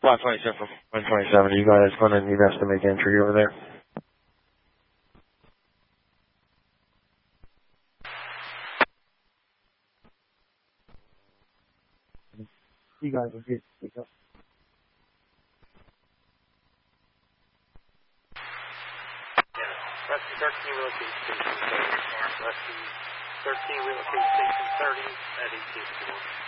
Lot 27 from 127. You guys going to need us to make entry over there? You guys will get pick up. Rescue 13 relocate station 30. Rescue 13 relocate station 30 at 1851.